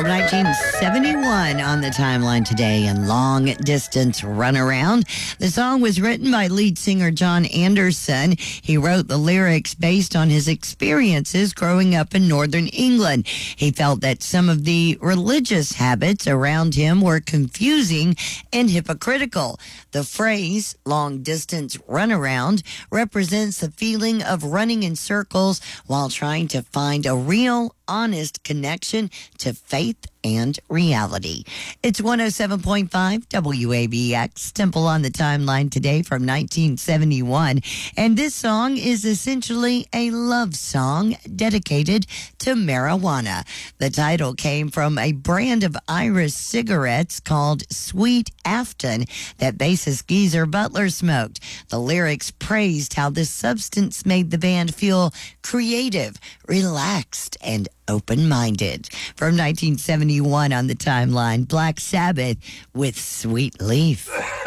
from 1971 on the timeline today in Long Distance Runaround. The song was written by lead singer John Anderson. He wrote the lyrics based on his experiences growing up in northern England. He felt that some of the religious habits around him were confusing and hypocritical. The phrase, long distance runaround, represents the feeling of running in circles while trying to find a real, honest connection to faith and reality. It's 107.5 WABX, Temple on the Timeline today from 1971. And this song is essentially a love song dedicated to marijuana. The title came from a brand of Irish cigarettes called Sweet Afton that bassist Geezer Butler smoked. The lyrics praised how this substance made the band feel creative, relaxed, and open-minded. From 1971 on the timeline, Black Sabbath with Sweet Leaf.